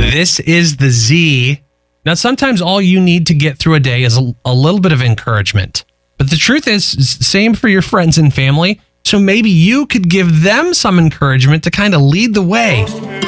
This is the Z. Now, sometimes all you need to get through a day is a little bit of encouragement. But the truth is, same for your friends and family. So maybe you could give them some encouragement to kind of lead the way.